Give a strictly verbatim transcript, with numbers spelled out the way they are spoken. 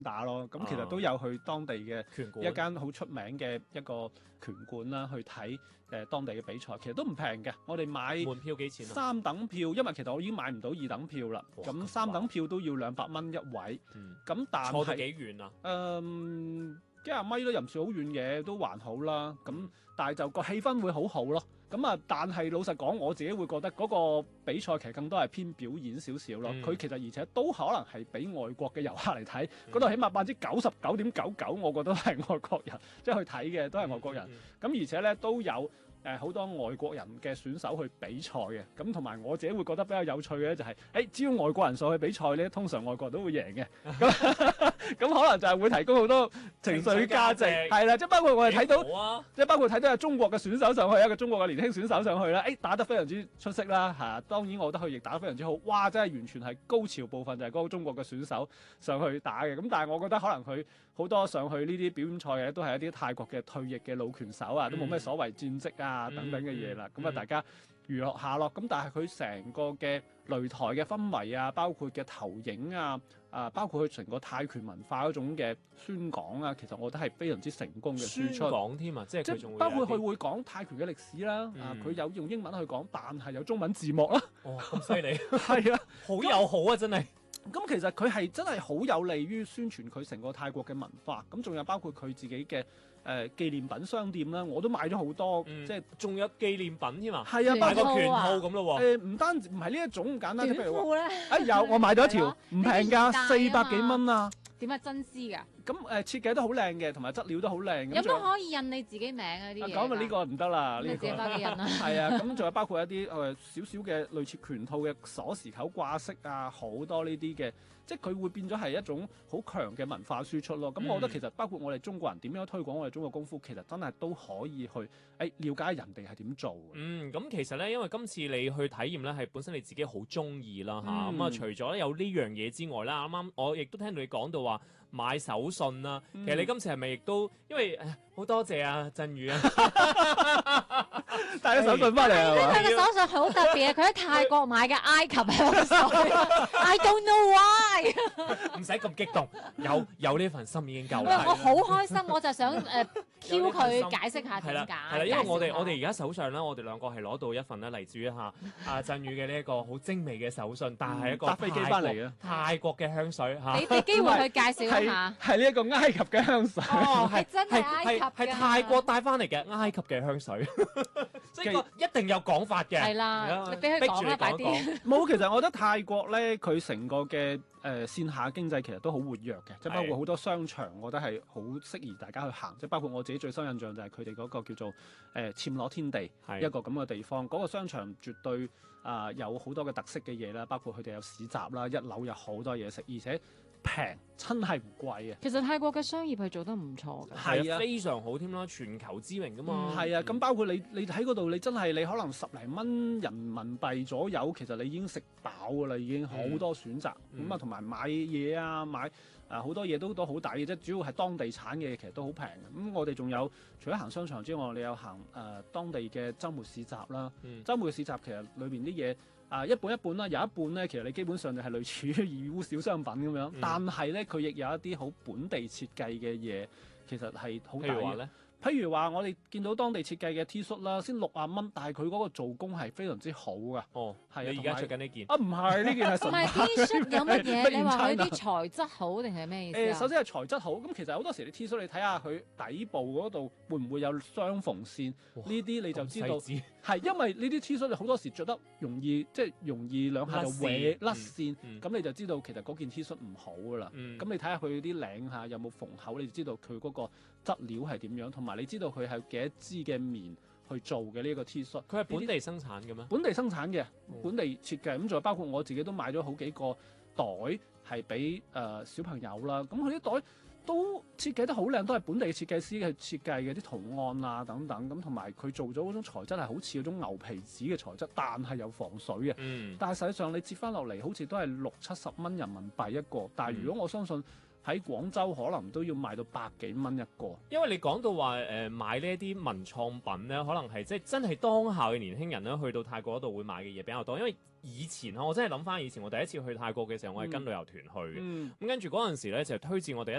打咯。咁其實都有去當地嘅拳館一間好出名嘅一個拳館啦，去睇誒、呃、當地嘅比賽，其實都唔平嘅。我哋買門票幾錢啊？ 三等票，因為其實我已經買唔到二等票啦。 哇咁三等票都要兩百蚊一位。 嗯， 咁但坐到係幾遠啊？ 誒幾廿米咯，又唔算好遠嘅，都還好啦。咁但係就個氣氛會好好咯。咁啊，但係老實講，我自己會覺得嗰個比賽其實更多係偏表演少少咯。佢、 嗯、 其實而且都可能係俾外國嘅遊客嚟睇，嗰度、 嗯、 起碼百分之九十九點九九，我覺得都係外國人即係、就是、去睇嘅，都係外國人。咁、 嗯嗯、 而且咧都有。誒好、呃、多外國人嘅選手去比賽嘅，咁同埋我自己會覺得比較有趣嘅就係、是，誒、欸、只要外國人上去比賽咧，通常外國人都會贏嘅，咁咁可能就係會提供好多情緒價值，係啦，即係包括我哋睇到， 啊、 即係包括睇到有中國嘅選手上去，一個中國嘅年輕選手上去啦，誒、欸、打得非常之出色啦，嚇、啊，當然我覺得佢亦打得非常之好，哇！真係完全係高潮部分就係嗰個中國嘅選手上去打嘅，咁但係我覺得可能佢好多上去呢啲表演賽嘅都係一啲泰國嘅退役嘅老拳手啊，都冇咩所謂戰績啊等等嘅嘢。啦，咁啊、嗯，大家娛樂下咯。咁但係佢成個嘅擂台嘅氛圍啊，包括嘅投影啊，啊，包括佢成個泰拳文化嗰種嘅宣講啊，其實我覺得係非常之成功嘅輸出。 宣講添啊，即係佢仲會包括佢會講泰拳嘅歷史啦，嗯、啊，佢有用英文去講，但係有中文字幕啦。 哦，咁犀利， 係啊， 好友好啊，真係。 咁其實佢係真係好有利於宣傳佢成個泰國嘅文化。咁仲有包括佢自己嘅。誒、呃、紀念品商店啦，我都買咗好多， 嗯、 即係仲有紀念品添啊！ 係啊， 買個拳套咁咯喎。 誒唔單止唔係呢一種咁簡單， 短褲咧， 啊有我買咗一條唔平㗎，四百幾蚊啊！ 點解真絲㗎？ 咁誒、呃、設計都好靚嘅，同埋質料都好靚。 有冇可以印你自己名啊？啲嘢？ 講咪呢個唔得啦，呢、呢個自己翻幾印啦。 係啊，咁仲有包括一啲誒少少嘅類似拳套嘅鎖匙扣掛飾啊，好多呢啲嘅。即係佢會變咗係一種好強嘅文化輸出咯。咁、嗯、我覺得其實包括我哋中國人點樣推廣我哋中國功夫，其實真係都可以去誒、哎、了解人哋係點做嘅。 嗯，咁其實咧，因為今次你去體驗咧，係本身你自己好中意啦嚇。咁啊、 嗯嗯，除咗有呢樣嘢之外啦，啱啱我亦都聽到你講到話買手信啦。嗯、其實你今次係咪亦都因為好多謝啊振宇啊， 帶咗手信翻嚟啊！ 佢嘅手信好特別啊！佢喺泰國買嘅埃及香水，I don't know why。 唔使咁激動，有有呢份心已經夠啦。 啦。 我好開心，我就想誒 Q 佢解釋下點解。 係啦，因為我哋我哋而家手上咧，我哋兩個係攞到一份咧嚟自於嚇阿振宇嘅呢一個好精美嘅手信，但係一個搭飛機翻嚟嘅泰國嘅香水嚇。 你俾機會去介紹一下。 係呢一個埃及嘅香水。 哦，係真係埃及㗎。 係泰國帶翻嚟嘅埃及嘅香水，所以個一定有講法嘅。 係啦，你俾佢講啦，快啲。 冇，其實我覺得泰國咧，佢成個嘅誒、呃、線下經濟其實都好活躍嘅，即係包括好多商場，我覺得係好適宜大家去行。即係包括我自己最深印象就係佢哋嗰個叫做誒暹羅天地是一個咁嘅地方，嗰、那個商場絕對啊、呃、有好多嘅特色嘅嘢啦，包括佢哋有市集啦，一樓有好多嘢食，而且平，真係唔貴啊！ 其實泰國嘅商業係做得唔錯嘅， 係啊，非常好添啦，全球知名噶嘛。 係、嗯、啊，咁包括你你喺嗰度，你真係你可能十零蚊人民幣左右，其實你已經食飽噶啦，已經好多選擇。咁啊、嗯，同埋買嘢啊，買啊好多嘢都都好抵嘅，即係主要係當地產嘅嘢，其實都好平。咁我哋仲有除咗行商場之外，我哋有行誒、呃、當地嘅週末市集啦。嗯、週末嘅市集其實裏邊啲嘢。啊，一半一半啦，有一半咧，其實你基本上就係類似於義烏小商品咁樣，嗯、但係咧佢亦有一啲好本地設計嘅嘢，其實係好抵嘅。譬如話，我哋見到當地設計嘅 T 恤啦，先六啊蚊，但係佢嗰個做工係非常之好噶。 哦，係啊， 你而家着緊呢件啊？唔係呢件係純。 唔係 T 恤有乜嘢？你話佢啲材質好定係咩意思啊？ 誒，首先係材質好，咁其實好多時你 T 恤你睇下佢底部嗰度會唔會有雙縫線？呢啲你就知道係因為呢啲 T 恤你好多時着得容易，即係容易兩下就歪甩線，咁你就知道其實嗰件 T 恤唔好噶啦。咁你睇下佢啲領下有冇縫口，你就知道佢嗰個質料係點樣，同埋你知道佢係幾多支嘅棉去做嘅呢個 T 恤。 佢係本地生產嘅咩？ 本地生產嘅，本地設計。咁仲有包括我自己都買咗好幾個袋，係俾誒小朋友啦。咁佢啲袋都設計得好靚，都係本地設計師嘅設計嘅啲圖案啊等等。咁同埋佢做咗嗰種材質係好似嗰種牛皮紙嘅材質，但係有防水嘅。 嗯。 但係實際上你折翻落嚟，好似都係六七十蚊人民幣一個。但係如果我相信， 喺廣州可能都要賣到百幾蚊一個。 因為你講到話誒、呃、買呢一啲文創品咧，可能係即係真係當下嘅年輕人咧，去到泰國嗰度會買嘅嘢比較多。因為以前我真係諗翻以前我第一次去泰國嘅時候，我係跟旅遊團去嘅。咁、 嗯跟住嗰陣時咧就推薦我哋一